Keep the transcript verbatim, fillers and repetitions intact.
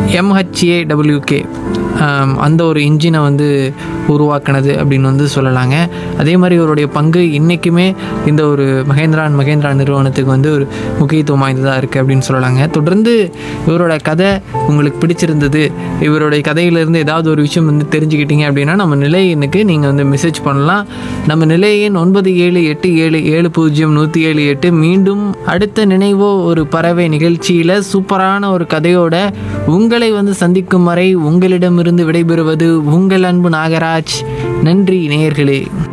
எம்ஹெச்ஏடபிள்யூகே அந்த ஒரு இன்ஜினை வந்து உருவாக்கினது அப்படின்னு வந்து சொல்லலாங்க. அதே மாதிரி இவருடைய பங்கு இன்றைக்குமே இந்த ஒரு மகேந்திரா அண்ட் மகேந்திரா நிறுவனத்துக்கு வந்து ஒரு முக்கியத்துவம் வாய்ந்ததாக இருக்குது அப்படின்னு சொல்லலாங்க. தொடர்ந்து இவரோட கதை உங்களுக்கு பிடிச்சிருந்தது, இவருடைய கதையிலேருந்து ஏதாவது ஒரு விஷயம் வந்து தெரிஞ்சுக்கிட்டீங்க அப்படின்னா நம்ம நிலையனுக்கு நீங்கள் வந்து மெசேஜ் பண்ணலாம். நம்ம நிலையன் ஒன்பது ஏழு எட்டு ஏழு ஏழு பூஜ்ஜியம் நூற்றி ஏழு எட்டு. மீண்டும் அடுத்த நினைவோ ஒரு பறவை நிகழ்ச்சியில் சூப்பரான ஒரு கதையோட உங்களை வந்து சந்திக்கும் வரை உங்களிடமிருந்து விடைபெறுவது உங்கள் அன்பு நாகராஜ். நன்றி நேயர்களே.